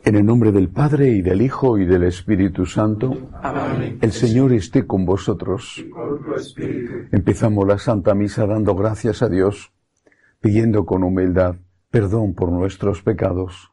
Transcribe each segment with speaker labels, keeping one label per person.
Speaker 1: En el nombre del Padre, y del Hijo, y del Espíritu Santo.
Speaker 2: Amén.
Speaker 1: El Señor esté con vosotros.
Speaker 2: Y con tu espíritu.
Speaker 1: Empezamos la Santa Misa dando gracias a Dios, pidiendo con humildad perdón por nuestros pecados.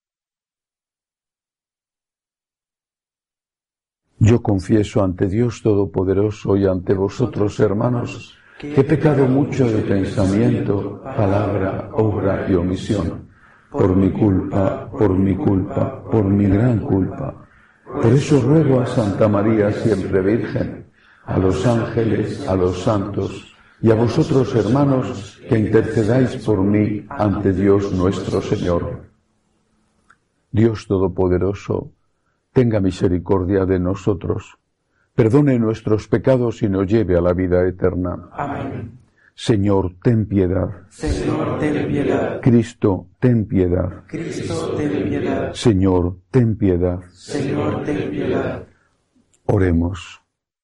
Speaker 1: Yo confieso ante Dios Todopoderoso y ante vosotros, hermanos, que he pecado mucho de pensamiento, palabra, obra y omisión. Por mi culpa, por mi gran culpa. Por eso ruego a Santa María siempre Virgen, a los ángeles, a los santos, y a vosotros, hermanos, que intercedáis por mí ante Dios nuestro Señor. Dios Todopoderoso, tenga misericordia de nosotros, perdone nuestros pecados y nos lleve a la vida eterna.
Speaker 2: Amén.
Speaker 1: Señor, ten piedad.
Speaker 2: Señor, ten piedad.
Speaker 1: Cristo, ten piedad.
Speaker 2: Cristo, ten piedad.
Speaker 1: Señor, ten piedad.
Speaker 2: Señor, ten piedad.
Speaker 1: Oremos.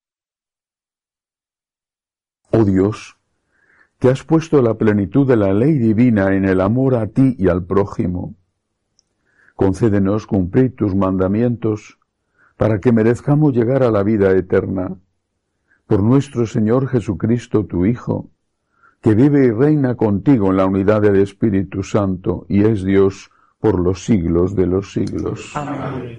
Speaker 1: Oh Dios, que has puesto la plenitud de la ley divina en el amor a ti y al prójimo, concédenos cumplir tus mandamientos para que merezcamos llegar a la vida eterna. Por nuestro Señor Jesucristo, tu Hijo, que vive y reina contigo en la unidad del Espíritu Santo y es Dios por los siglos de los siglos.
Speaker 2: Amén.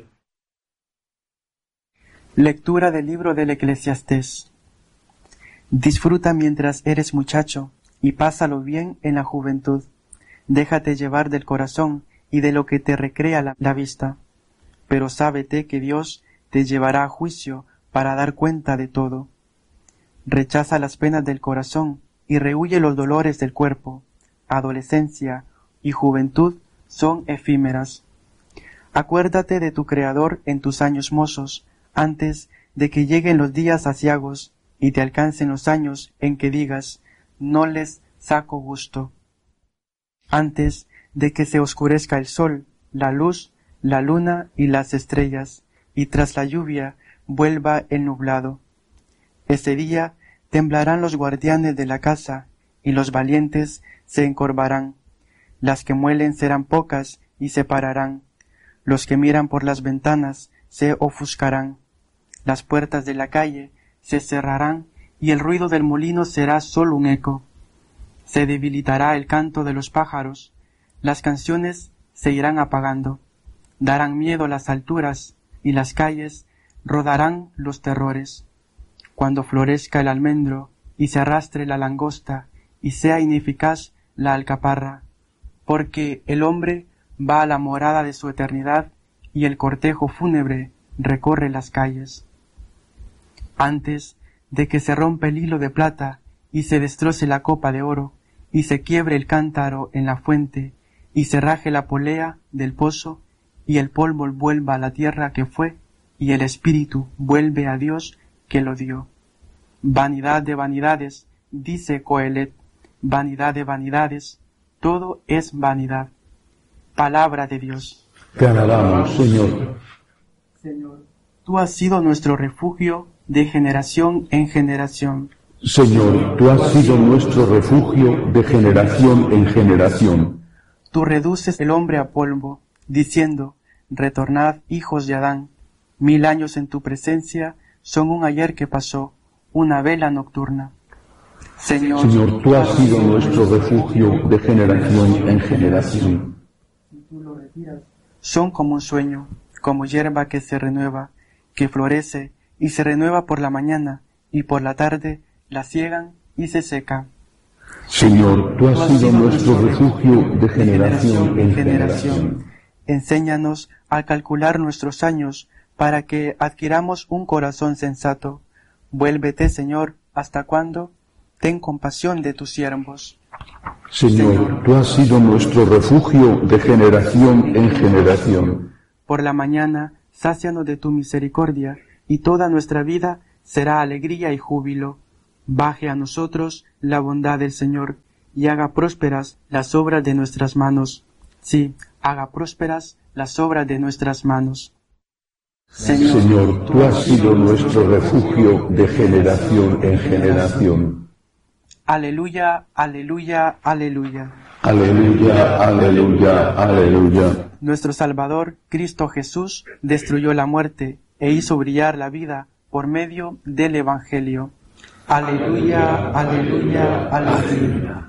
Speaker 3: Lectura del libro del Eclesiastés. Disfruta mientras eres muchacho y pásalo bien en la juventud. Déjate llevar del corazón y de lo que te recrea la vista. Pero sábete que Dios te llevará a juicio para dar cuenta de todo. Rechaza las penas del corazón y rehúye los dolores del cuerpo. Adolescencia y juventud son efímeras. Acuérdate de tu Creador en tus años mozos, antes de que lleguen los días aciagos y te alcancen los años en que digas, no les saco gusto. Antes de que se oscurezca el sol, la luz, la luna y las estrellas, y tras la lluvia vuelva el nublado. Ese día temblarán los guardianes de la casa, y los valientes se encorvarán. Las que muelen serán pocas y se pararán. Los que miran por las ventanas se ofuscarán. Las puertas de la calle se cerrarán, y el ruido del molino será solo un eco. Se debilitará el canto de los pájaros. Las canciones se irán apagando. Darán miedo las alturas, y las calles rodarán los terrores. Cuando florezca el almendro y se arrastre la langosta y sea ineficaz la alcaparra, porque el hombre va a la morada de su eternidad y el cortejo fúnebre recorre las calles. Antes de que se rompa el hilo de plata y se destroce la copa de oro y se quiebre el cántaro en la fuente y se raje la polea del pozo y el polvo vuelva a la tierra que fue y el espíritu vuelve a Dios que lo dio. Vanidad de vanidades, dice Coelet, vanidad de vanidades, todo es vanidad. Palabra de Dios.
Speaker 1: Te alabamos, Señor.
Speaker 3: Señor, tú has sido nuestro refugio de generación en generación.
Speaker 1: Señor, tú has sido nuestro refugio de generación en generación.
Speaker 3: Tú reduces el hombre a polvo, diciendo, retornad, hijos de Adán. 1000 años en tu presencia son un ayer que pasó, una vela nocturna. Señor,
Speaker 1: tú has sido nuestro refugio de generación en generación.
Speaker 3: Si tú lo retiras, son como un sueño, como hierba que se renueva, que florece y se renueva por la mañana, y por la tarde la siegan y se seca.
Speaker 1: Señor, tú has sido nuestro refugio de generación en generación.
Speaker 3: Enséñanos a calcular nuestros años, para que adquiramos un corazón sensato. Vuélvete, Señor, ¿hasta cuándo? Ten compasión de tus siervos.
Speaker 1: Señor, tú has sido nuestro refugio de generación en generación.
Speaker 3: Por la mañana, sácianos de tu misericordia, y toda nuestra vida será alegría y júbilo. Baje a nosotros la bondad del Señor, y haga prósperas las obras de nuestras manos. Sí, haga prósperas las obras de nuestras manos.
Speaker 1: Señor, tú has sido nuestro refugio de generación en generación.
Speaker 3: Aleluya, aleluya, aleluya.
Speaker 1: Aleluya, aleluya, aleluya.
Speaker 3: Nuestro Salvador, Cristo Jesús, destruyó la muerte e hizo brillar la vida por medio del Evangelio. Aleluya, aleluya, aleluya.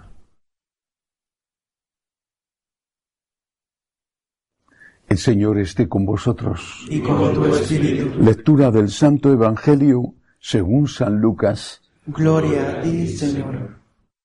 Speaker 1: El Señor esté con vosotros.
Speaker 2: Y con tu espíritu.
Speaker 1: Lectura del Santo Evangelio según San Lucas.
Speaker 2: Gloria a ti, Señor.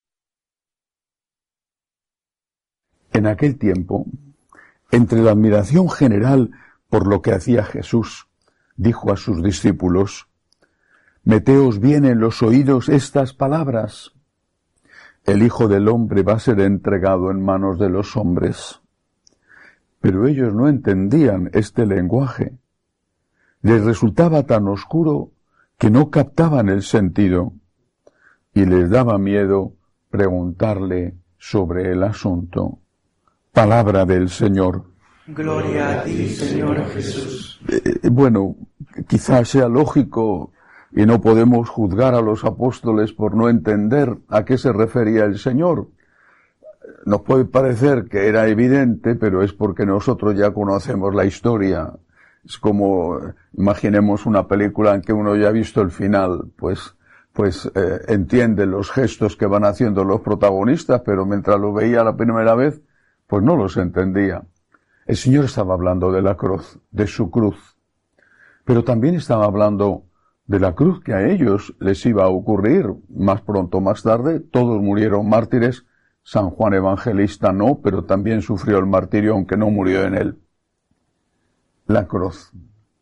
Speaker 1: En aquel tiempo, entre la admiración general por lo que hacía Jesús, dijo a sus discípulos: «Meteos bien en los oídos estas palabras. El Hijo del Hombre va a ser entregado en manos de los hombres». Pero ellos no entendían este lenguaje. Les resultaba tan oscuro que no captaban el sentido, y les daba miedo preguntarle sobre el asunto. Palabra del Señor.
Speaker 2: Gloria a ti, Señor Jesús.
Speaker 1: Bueno, quizás sea lógico y no podemos juzgar a los apóstoles por no entender a qué se refería el Señor. Nos puede parecer que era evidente, pero es porque nosotros ya conocemos la historia. Es como, imaginemos una película en que uno ya ha visto el final, pues entiende los gestos que van haciendo los protagonistas, pero mientras lo veía la primera vez, pues no los entendía. El Señor estaba hablando de la cruz, de su cruz, pero también estaba hablando de la cruz que a ellos les iba a ocurrir más pronto o más tarde. Todos murieron mártires. San Juan Evangelista no, pero también sufrió el martirio, aunque no murió en él. La cruz.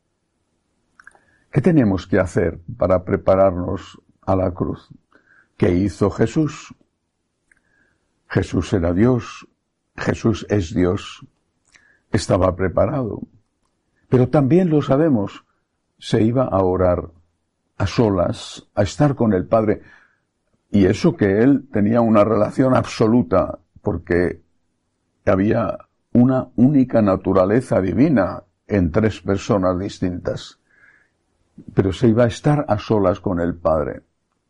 Speaker 1: ¿Qué tenemos que hacer para prepararnos a la cruz? ¿Qué hizo Jesús? Jesús era Dios, Jesús es Dios. Estaba preparado. Pero también lo sabemos, se iba a orar a solas, a estar con el Padre. Y eso que él tenía una relación absoluta, porque había una única naturaleza divina en tres personas distintas. Pero se iba a estar a solas con el Padre.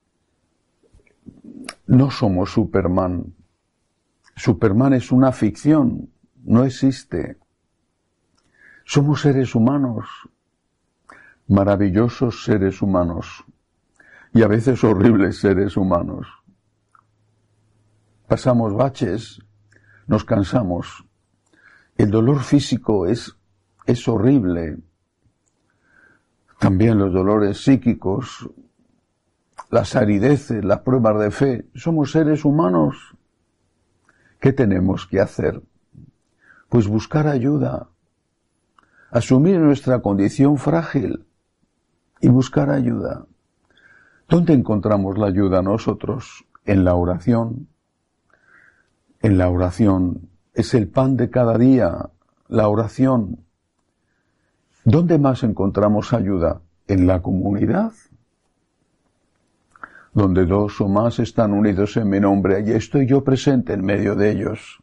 Speaker 1: No somos Superman. Superman es una ficción, no existe. Somos seres humanos, maravillosos seres humanos. Y a veces horribles seres humanos. Pasamos baches, nos cansamos. El dolor físico es horrible. También los dolores psíquicos, las arideces, las pruebas de fe. Somos seres humanos. ¿Qué tenemos que hacer? Pues buscar ayuda. Asumir nuestra condición frágil y buscar ayuda. ¿Dónde encontramos la ayuda nosotros? En la oración. En la oración. Es el pan de cada día, la oración. ¿Dónde más encontramos ayuda? En la comunidad. Donde dos o más están unidos en mi nombre, allí estoy yo presente en medio de ellos.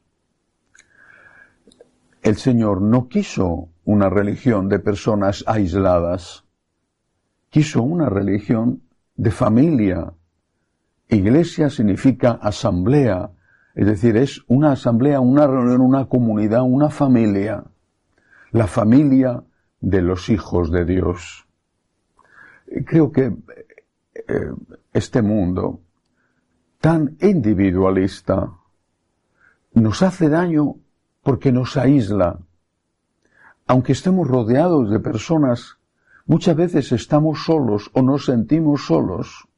Speaker 1: El Señor no quiso una religión de personas aisladas. Quiso una religión de familia. Iglesia significa asamblea, es decir, es una asamblea, una reunión, una comunidad, una familia. La familia de los hijos de Dios. Creo que este mundo tan individualista nos hace daño porque nos aísla. Aunque estemos rodeados de personas, muchas veces estamos solos o nos sentimos solos.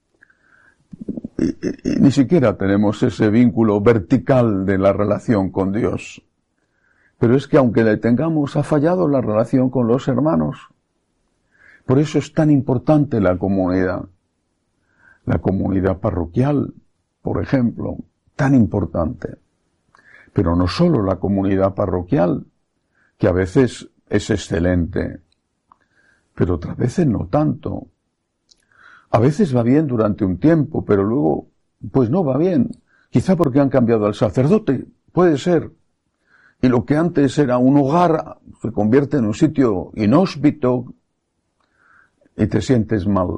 Speaker 1: Y ni siquiera tenemos ese vínculo vertical de la relación con Dios. Pero es que aunque le tengamos, ha fallado la relación con los hermanos. Por eso es tan importante la comunidad. La comunidad parroquial, por ejemplo, tan importante. Pero no solo la comunidad parroquial, que a veces es excelente, pero otras veces no tanto. A veces va bien durante un tiempo, pero luego, pues no va bien. Quizá porque han cambiado al sacerdote, puede ser. Y lo que antes era un hogar se convierte en un sitio inhóspito y te sientes mal.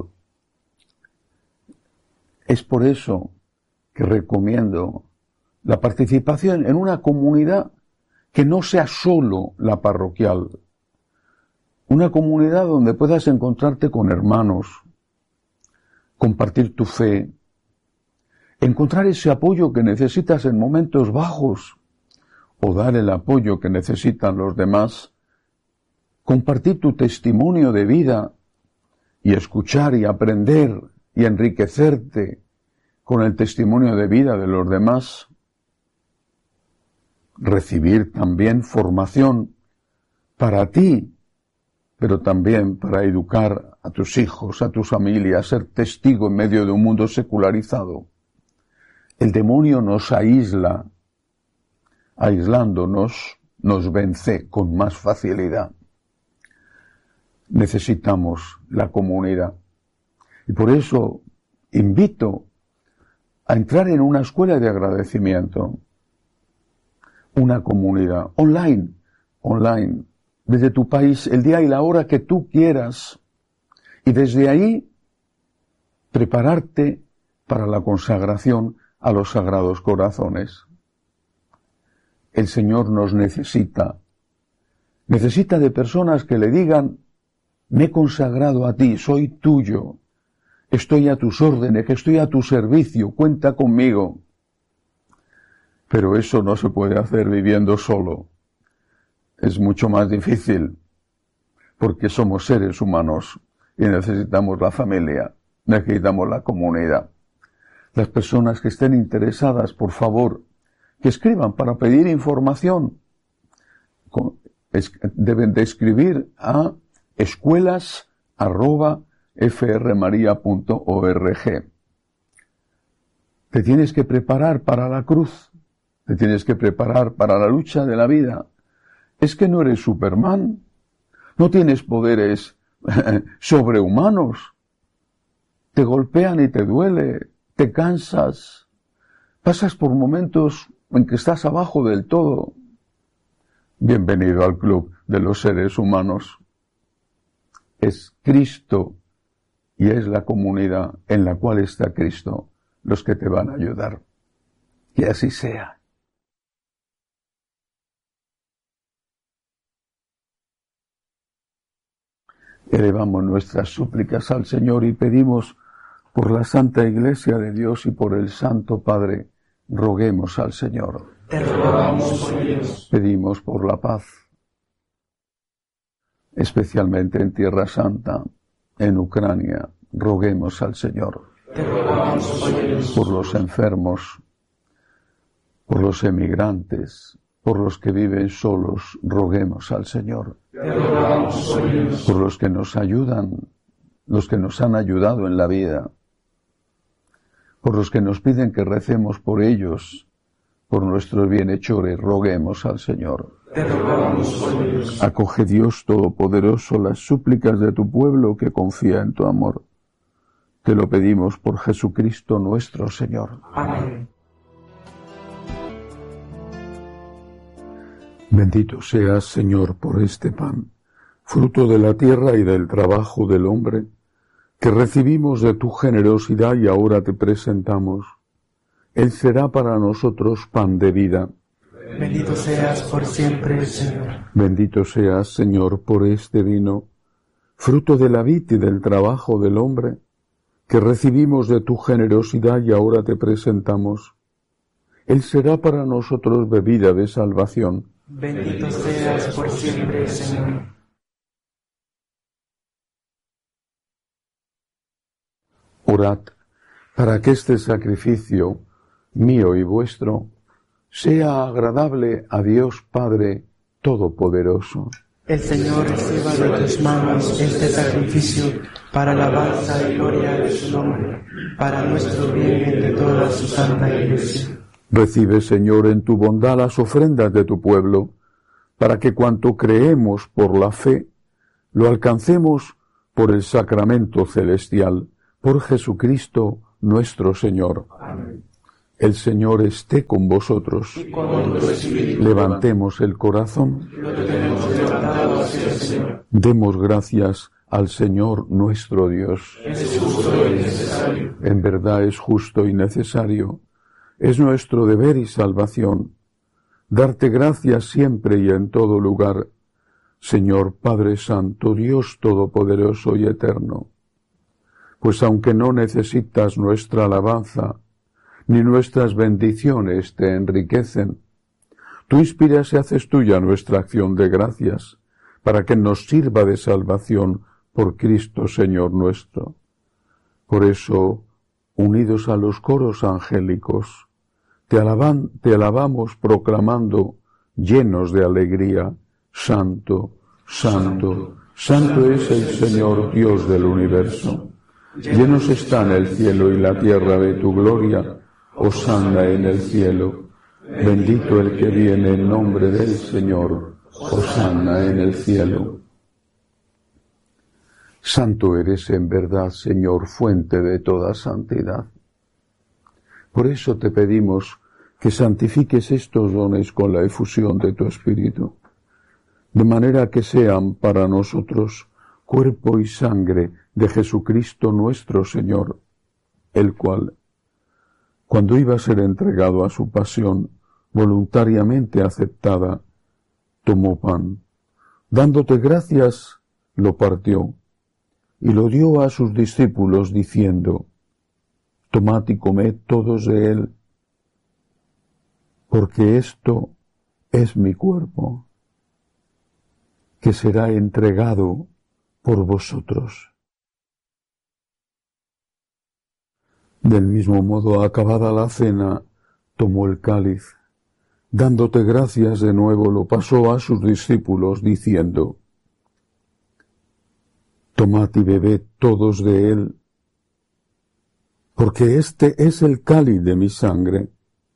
Speaker 1: Es por eso que recomiendo la participación en una comunidad que no sea solo la parroquial. Una comunidad donde puedas encontrarte con hermanos, compartir tu fe, encontrar ese apoyo que necesitas en momentos bajos o dar el apoyo que necesitan los demás, compartir tu testimonio de vida y escuchar y aprender y enriquecerte con el testimonio de vida de los demás, recibir también formación para ti, pero también para educar a tus hijos, a tu familia, ser testigo en medio de un mundo secularizado. El demonio nos aísla, aislándonos nos vence con más facilidad. Necesitamos la comunidad. Y por eso invito a entrar en una escuela de agradecimiento, una comunidad online, desde tu país, el día y la hora que tú quieras, y desde ahí prepararte para la consagración a los Sagrados Corazones. El Señor nos necesita de personas que le digan: me he consagrado a ti, soy tuyo, estoy a tus órdenes, estoy a tu servicio, cuenta conmigo. Pero eso no se puede hacer viviendo solo. Es mucho más difícil, porque somos seres humanos y necesitamos la familia, necesitamos la comunidad. Las personas que estén interesadas, por favor, que escriban para pedir información. Deben de escribir a escuelas@frmaria.org. Te tienes que preparar para la cruz, te tienes que preparar para la lucha de la vida. Es que no eres Superman, no tienes poderes sobrehumanos. Te golpean y te duele, te cansas, pasas por momentos en que estás abajo del todo. Bienvenido al club de los seres humanos. Es Cristo y es la comunidad en la cual está Cristo los que te van a ayudar. Que así sea. Elevamos nuestras súplicas al Señor y pedimos por la Santa Iglesia de Dios y por el Santo Padre, roguemos al Señor.
Speaker 2: Te rogamos por Dios.
Speaker 1: Pedimos por la paz, especialmente en Tierra Santa, en Ucrania, roguemos al Señor.
Speaker 2: Te rogamos por Dios.
Speaker 1: Por los enfermos, por los emigrantes, por los que viven solos, roguemos al Señor.
Speaker 2: Te rogamos por Dios.
Speaker 1: Por los que nos ayudan, los que nos han ayudado en la vida, por los que nos piden que recemos por ellos, por nuestros bienhechores, roguemos al Señor.
Speaker 2: Te rogamos por Dios.
Speaker 1: Acoge, Dios Todopoderoso, las súplicas de tu pueblo que confía en tu amor. Te lo pedimos por Jesucristo nuestro Señor.
Speaker 2: Amén.
Speaker 1: Bendito seas, Señor, por este pan, fruto de la tierra y del trabajo del hombre, que recibimos de tu generosidad y ahora te presentamos. Él será para nosotros pan de vida.
Speaker 2: Bendito seas por siempre, Señor.
Speaker 1: Bendito seas, Señor, por este vino, fruto de la vid y del trabajo del hombre, que recibimos de tu generosidad y ahora te presentamos. Él será para nosotros bebida de salvación.
Speaker 2: Bendito seas por siempre, Señor.
Speaker 1: Orad para que este sacrificio mío y vuestro sea agradable a Dios Padre Todopoderoso.
Speaker 2: El Señor reciba de tus manos este sacrificio para alabanza y gloria de su nombre, para nuestro bien y de toda su santa Iglesia.
Speaker 1: Recibe, Señor, en tu bondad las ofrendas de tu pueblo, para que cuanto creemos por la fe, lo alcancemos por el sacramento celestial, por Jesucristo nuestro Señor.
Speaker 2: Amén.
Speaker 1: El Señor esté con vosotros.
Speaker 2: Y con tu espíritu.
Speaker 1: Levantemos el corazón.
Speaker 2: Lo tenemos levantado hacia el Señor.
Speaker 1: Demos gracias al Señor nuestro Dios.
Speaker 2: Es justo y necesario.
Speaker 1: En verdad es justo y necesario. Es nuestro deber y salvación darte gracias siempre y en todo lugar, Señor Padre Santo, Dios Todopoderoso y Eterno, pues aunque no necesitas nuestra alabanza, ni nuestras bendiciones te enriquecen, tú inspiras y haces tuya nuestra acción de gracias, para que nos sirva de salvación por Cristo Señor nuestro. Por eso, unidos a los coros angélicos, te alabamos proclamando, llenos de alegría, Santo, Santo, Santo es el Señor Dios del universo. Llenos están el cielo y la tierra de tu gloria. Hosanna en el cielo. Bendito el que viene en nombre del Señor. Hosanna en el cielo. Santo eres en verdad, Señor, fuente de toda santidad. Por eso te pedimos que santifiques estos dones con la efusión de tu Espíritu, de manera que sean para nosotros cuerpo y sangre de Jesucristo nuestro Señor, el cual, cuando iba a ser entregado a su pasión voluntariamente aceptada, tomó pan, dándote gracias, lo partió, y lo dio a sus discípulos diciendo, tomad y comed todos de él, porque esto es mi cuerpo, que será entregado por vosotros. Del mismo modo, acabada la cena, tomó el cáliz, dándote gracias de nuevo, lo pasó a sus discípulos diciendo, tomad y bebed todos de él, porque este es el cáliz de mi sangre,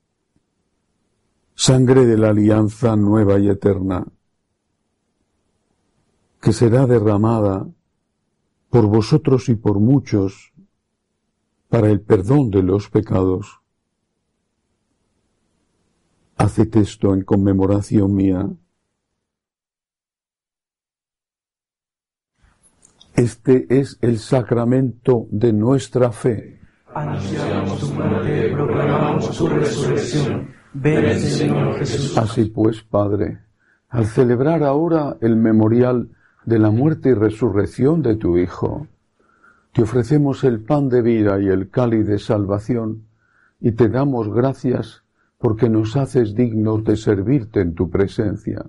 Speaker 1: sangre de la alianza nueva y eterna, que será derramada por vosotros y por muchos para el perdón de los pecados. Haced esto en conmemoración mía. Este es el sacramento de nuestra fe.
Speaker 2: Anunciamos tu muerte, proclamamos tu resurrección. Ven, Señor Jesús.
Speaker 1: Así pues, Padre, al celebrar ahora el memorial de la muerte y resurrección de tu Hijo, te ofrecemos el pan de vida y el cáliz de salvación, y te damos gracias porque nos haces dignos de servirte en tu presencia.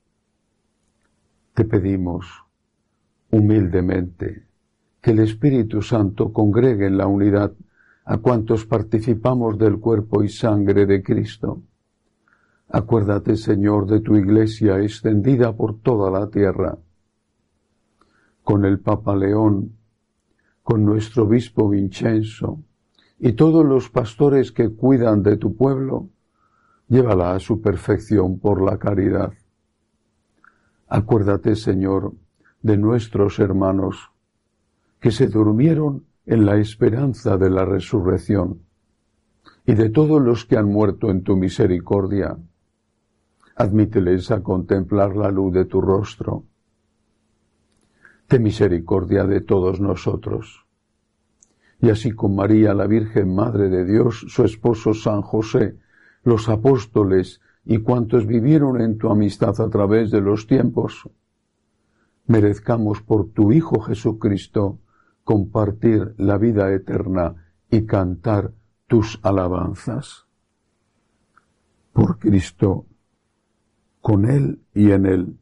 Speaker 1: Te pedimos, humildemente, que el Espíritu Santo congregue en la unidad a cuantos participamos del cuerpo y sangre de Cristo. Acuérdate, Señor, de tu Iglesia extendida por toda la tierra, con el Papa León, con nuestro obispo Vincenzo y todos los pastores que cuidan de tu pueblo, llévala a su perfección por la caridad. Acuérdate, Señor, de nuestros hermanos que se durmieron en la esperanza de la resurrección y de todos los que han muerto en tu misericordia. Admíteles a contemplar la luz de tu rostro. Ten misericordia de todos nosotros. Y así con María, la Virgen Madre de Dios, su esposo San José, los apóstoles y cuantos vivieron en tu amistad a través de los tiempos, merezcamos por tu Hijo Jesucristo compartir la vida eterna y cantar tus alabanzas. Por Cristo, con Él y en Él.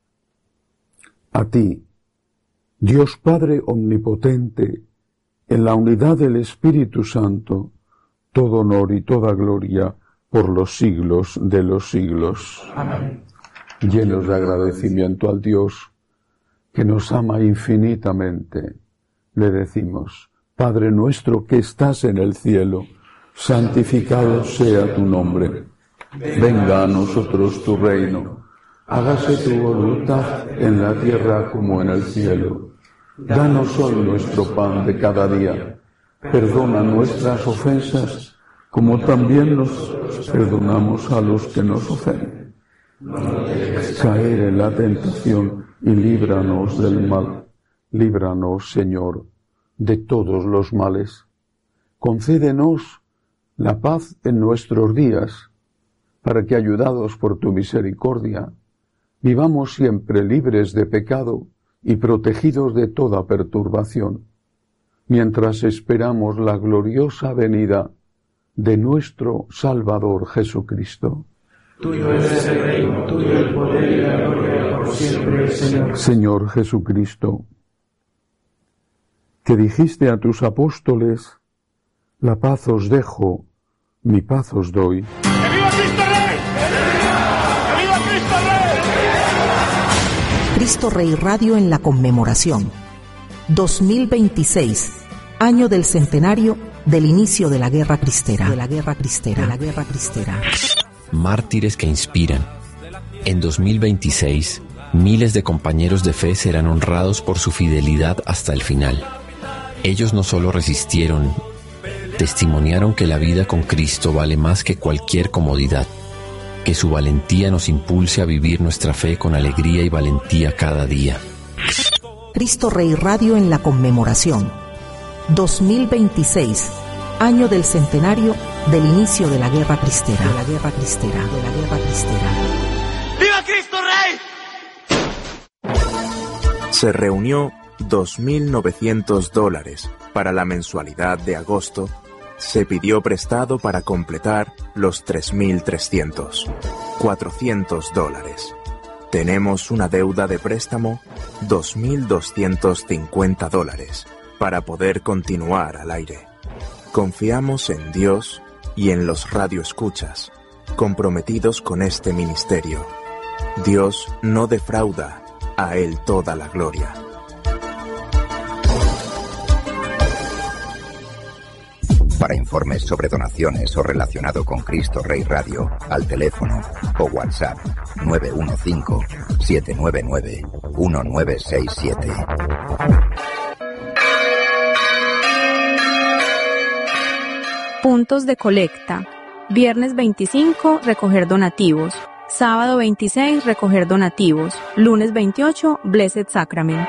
Speaker 1: A ti, Dios Padre omnipotente, en la unidad del Espíritu Santo, todo honor y toda gloria por los siglos de los siglos.
Speaker 2: Amén.
Speaker 1: Llenos de agradecimiento al Dios que nos ama infinitamente, le decimos, Padre nuestro que estás en el cielo, santificado sea tu nombre. Venga a nosotros tu reino. Hágase tu voluntad en la tierra como en el cielo. Danos hoy nuestro pan de cada día. Perdona nuestras ofensas, como también nos perdonamos a los que nos ofenden. No nos dejes caer en la tentación y líbranos del mal. Líbranos, Señor, de todos los males. Concédenos la paz en nuestros días, para que, ayudados por tu misericordia, vivamos siempre libres de pecado y protegidos de toda perturbación, mientras esperamos la gloriosa venida de nuestro Salvador Jesucristo.
Speaker 2: Tuyo es el reino, tuyo el poder y la gloria por siempre, Señor.
Speaker 1: Señor Jesucristo, que dijiste a tus apóstoles: la paz os dejo, mi paz os doy.
Speaker 4: ¡Que viva Cristo Rey! ¡Que viva Cristo Rey!
Speaker 5: Cristo Rey Radio en la conmemoración. 2026, año del centenario del inicio de la Guerra Cristera.
Speaker 6: Mártires que inspiran. En 2026, miles de compañeros de fe serán honrados por su fidelidad hasta el final. Ellos no solo resistieron, testimoniaron que la vida con Cristo vale más que cualquier comodidad, que su valentía nos impulse a vivir nuestra fe con alegría y valentía cada día.
Speaker 5: Cristo Rey Radio en la conmemoración. 2026, año del centenario del inicio de la Guerra Cristera.
Speaker 4: ¡Viva Cristo Rey!
Speaker 7: Se reunió $2.900 para la mensualidad de agosto. Se pidió prestado para completar los 3.300, $400. Tenemos una deuda de préstamo, $2.250, para poder continuar al aire. Confiamos en Dios y en los radioescuchas, comprometidos con este ministerio. Dios no defrauda, a Él toda la gloria.
Speaker 8: Para informes sobre donaciones o relacionado con Cristo Rey Radio, al teléfono o WhatsApp 915-799-1967.
Speaker 9: Puntos de colecta. Viernes 25, recoger donativos. Sábado 26, recoger donativos. Lunes 28, Blessed Sacrament.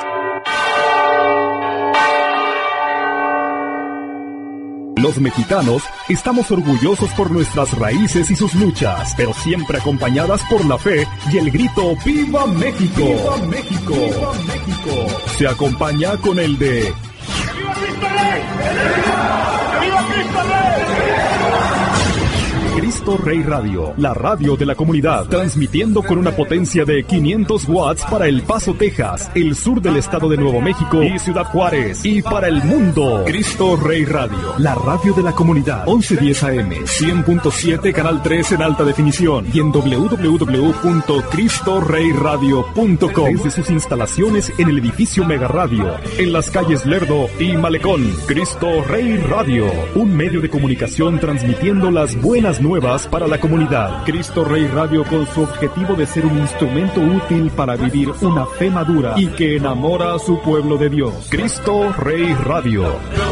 Speaker 10: Los mexicanos estamos orgullosos por nuestras raíces y sus luchas, pero siempre acompañadas por la fe y el grito ¡Viva México! ¡Viva México! ¡Viva México! Se acompaña con el de
Speaker 4: ¡Que viva Cristo Rey! ¡Que viva Cristo Rey!
Speaker 10: Cristo Rey Radio, la radio de la comunidad, transmitiendo con una potencia de 500 watts para El Paso, Texas, el sur del estado de Nuevo México y Ciudad Juárez, y para el mundo. Cristo Rey Radio, la radio de la comunidad, 1110 AM, 100.7, canal 3 en alta definición, y en www.cristoreyradio.com, desde sus instalaciones en el edificio Mega Radio, en las calles Lerdo y Malecón. Cristo Rey Radio, un medio de comunicación transmitiendo las buenas nuevas para la comunidad. Cristo Rey Radio, con su objetivo de ser un instrumento útil para vivir una fe madura y que enamora a su pueblo de Dios. Cristo Rey Radio.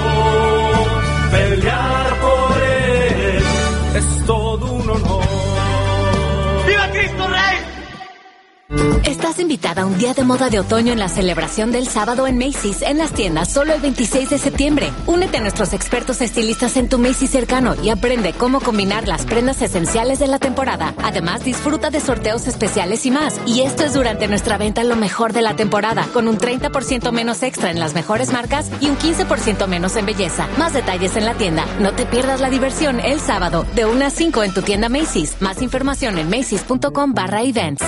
Speaker 4: Pelear por él es todo un honor. ¡Viva Cristo Rey!
Speaker 11: Estás invitada a un día de moda de otoño en la celebración del sábado en Macy's, en las tiendas, solo el 26 de septiembre. Únete a nuestros expertos estilistas en tu Macy's cercano y aprende cómo combinar las prendas esenciales de la temporada. Además, disfruta de sorteos especiales y más. Y esto es durante nuestra venta lo mejor de la temporada, con un 30% menos extra en las mejores marcas y un 15% menos en belleza. Más detalles en la tienda. No te pierdas la diversión el sábado, de 1 a 5 en tu tienda Macy's. Más información en macys.com/events.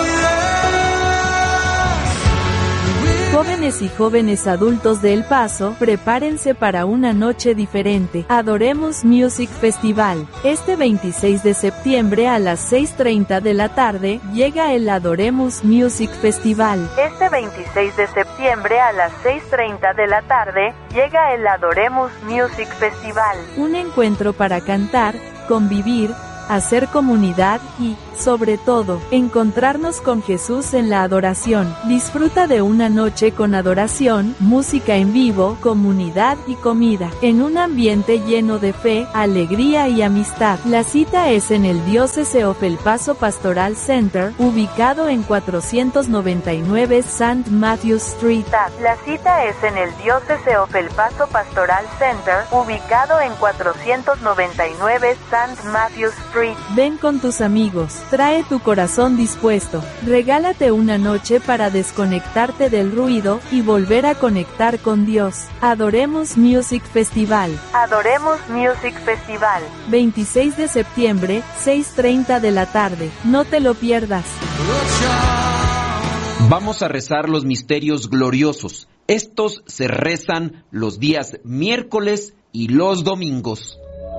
Speaker 12: Jóvenes y jóvenes adultos de El Paso, prepárense para una noche diferente. Adoremos Music Festival. Este 26 de septiembre a las 6:30 de la tarde, llega el Adoremos Music Festival. Este 26 de septiembre a las 6:30 de la tarde, llega el Adoremos Music Festival. Un encuentro para cantar, convivir, hacer comunidad y, sobre todo, encontrarnos con Jesús en la adoración. Disfruta de una noche con adoración, música en vivo, comunidad y comida, en un ambiente lleno de fe, alegría y amistad. La cita es en el Diocese of El Paso Pastoral Center, ubicado en 499 St. Matthew Street. La cita es en el Diocese of El Paso Pastoral Center, ubicado en 499 St. Matthew Street. Street. Ven con tus amigos, trae tu corazón dispuesto, regálate una noche para desconectarte del ruido y volver a conectar con Dios. Adoremos Music Festival. Adoremos Music Festival. 26 de septiembre, 6:30 de la tarde. No te lo pierdas.
Speaker 13: Vamos a rezar los misterios gloriosos. Estos se rezan los días miércoles y los domingos.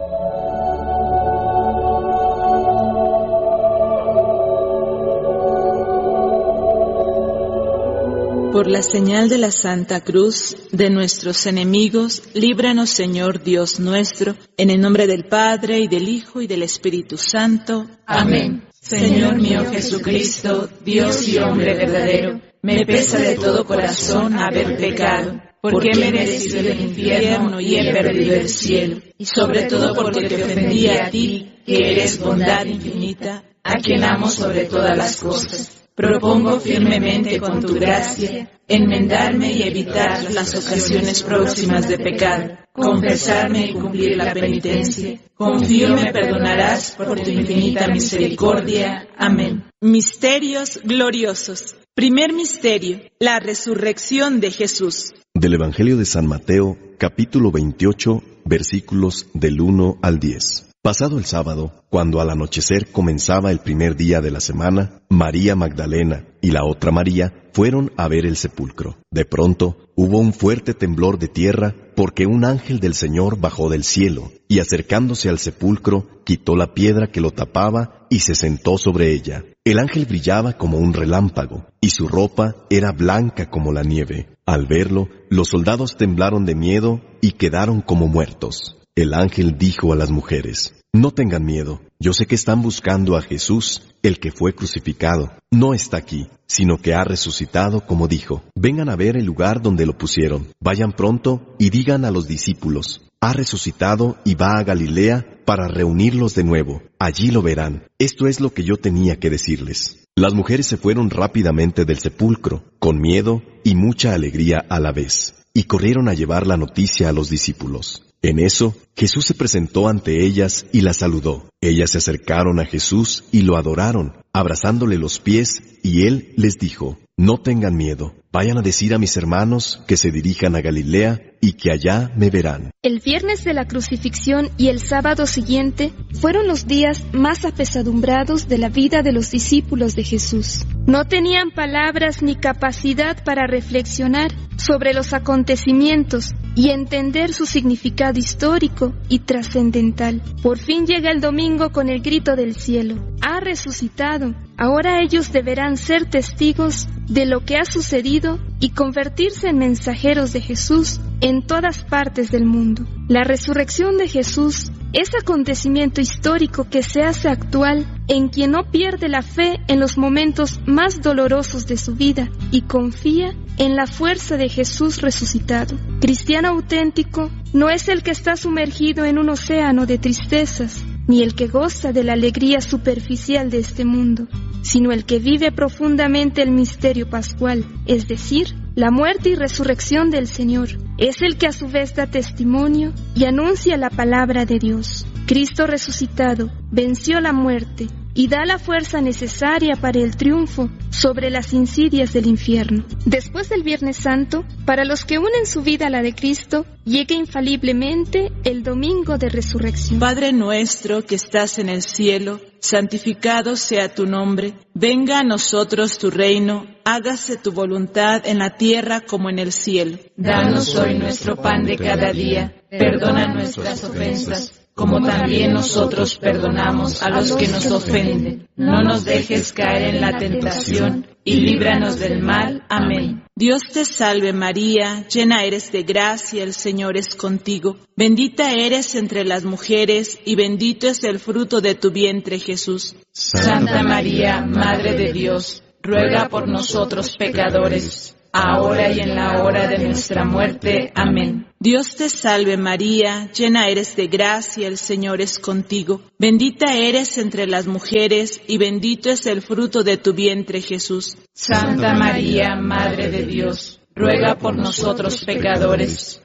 Speaker 14: Por la señal de la Santa Cruz de nuestros enemigos, líbranos, Señor Dios nuestro, en el nombre del Padre, y del Hijo, y del Espíritu Santo. Amén. Señor mío Jesucristo, Dios y hombre verdadero, me pesa de todo corazón haber pecado, porque he merecido el infierno y he perdido el cielo, y sobre todo porque te ofendí a ti, que eres bondad infinita, a quien amo sobre todas las cosas. Propongo firmemente con tu gracia enmendarme y evitar las ocasiones próximas de pecado, confesarme y cumplir la penitencia. Confío me perdonarás por tu infinita misericordia. Amén. Misterios gloriosos. Primer misterio, la resurrección de Jesús.
Speaker 15: Del Evangelio de San Mateo, capítulo 28, versículos del 1 al 10. Pasado el sábado, cuando al anochecer comenzaba el primer día de la semana, María Magdalena y la otra María fueron a ver el sepulcro. De pronto hubo un fuerte temblor de tierra, porque un ángel del Señor bajó del cielo, y acercándose al sepulcro, quitó la piedra que lo tapaba y se sentó sobre ella. El ángel brillaba como un relámpago, y su ropa era blanca como la nieve. Al verlo, los soldados temblaron de miedo y quedaron como muertos. El ángel dijo a las mujeres: no tengan miedo, yo sé que están buscando a Jesús, el que fue crucificado. No está aquí, sino que ha resucitado como dijo. Vengan a ver el lugar donde lo pusieron. Vayan pronto y digan a los discípulos: ha resucitado y va a Galilea para reunirlos de nuevo. Allí lo verán. Esto es lo que yo tenía que decirles. Las mujeres se fueron rápidamente del sepulcro, con miedo y mucha alegría a la vez, y corrieron a llevar la noticia a los discípulos. En eso, Jesús se presentó ante ellas y las saludó. Ellas se acercaron a Jesús y lo adoraron, abrazándole los pies, y él les dijo: no tengan miedo, vayan a decir a mis hermanos que se dirijan a Galilea y que allá me verán.
Speaker 16: El viernes de la crucifixión y el sábado siguiente fueron los días más apesadumbrados de la vida de los discípulos de Jesús. No tenían palabras ni capacidad para reflexionar sobre los acontecimientos y entender su significado histórico y trascendental. Por fin llega el domingo con el grito del cielo: ha resucitado. Ahora ellos deberán ser testigos de lo que ha sucedido y convertirse en mensajeros de Jesús en todas partes del mundo. La resurrección de Jesús es acontecimiento histórico que se hace actual en quien no pierde la fe en los momentos más dolorosos de su vida y confía en la fuerza de Jesús resucitado. Cristiano auténtico no es el que está sumergido en un océano de tristezas, ni el que goza de la alegría superficial de este mundo, sino el que vive profundamente el misterio pascual, es decir, la muerte y resurrección del Señor. Es el que a su vez da testimonio y anuncia la palabra de Dios. Cristo resucitado venció la muerte y da la fuerza necesaria para el triunfo sobre las insidias del infierno. Después del Viernes Santo, para los que unen su vida a la de Cristo, llega infaliblemente el Domingo de Resurrección.
Speaker 14: Padre nuestro que estás en el cielo, santificado sea tu nombre. Venga a nosotros tu reino, hágase tu voluntad en la tierra como en el cielo. Danos hoy nuestro pan de cada día, perdona nuestras ofensas, como también nosotros perdonamos a los que nos ofenden. No nos dejes caer en la tentación, y líbranos del mal. Amén. Dios te salve María, llena eres de gracia, el Señor es contigo. Bendita eres entre las mujeres, y bendito es el fruto de tu vientre Jesús. Santa María, Madre de Dios, ruega por nosotros pecadores, ahora y en la hora de nuestra muerte. Amén. Dios te salve María, llena eres de gracia, el Señor es contigo. Bendita eres entre las mujeres, y bendito es el fruto de tu vientre Jesús. Santa María, Madre de Dios, ruega por nosotros pecadores,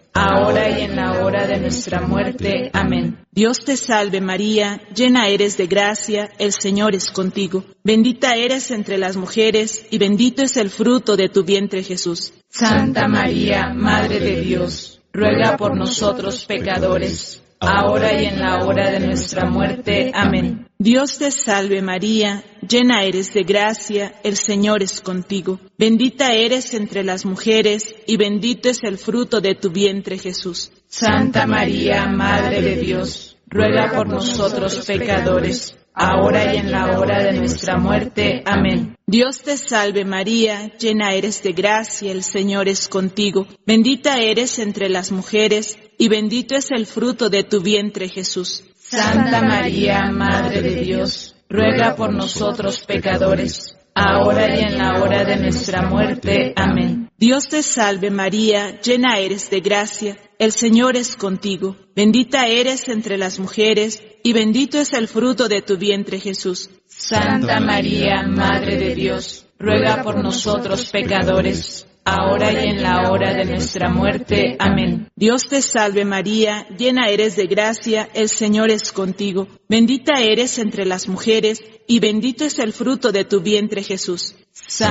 Speaker 14: ahora y en la hora de nuestra muerte. Amén. Dios te salve María, llena eres de gracia, el Señor es contigo. Bendita eres entre las mujeres, y bendito es el fruto de tu vientre Jesús. Santa María, Madre de Dios, ruega por nosotros pecadores, ahora y en la hora de nuestra muerte. Amén. Dios te salve María, llena eres de gracia, el Señor es contigo. Bendita eres entre las mujeres, y bendito es el fruto de tu vientre Jesús. Santa María, Madre de Dios, ruega por nosotros pecadores, ahora y en la hora de nuestra muerte. Amén. Dios te salve María, llena eres de gracia, el Señor es contigo. Bendita eres entre las mujeres, y bendito es el fruto de tu vientre Jesús. Santa María, Madre de Dios, ruega por nosotros pecadores, ahora y en la hora de nuestra muerte. Amén. Dios te salve María, llena eres de gracia, el Señor es contigo. Bendita eres entre las mujeres, y bendito es el fruto de tu vientre Jesús. Santa María, Madre de Dios, ruega por nosotros pecadores, ahora y en la hora de nuestra muerte. Amén. Dios te salve María, llena eres de gracia, el Señor es contigo. Bendita eres entre las mujeres, y bendito es el fruto de tu vientre Jesús.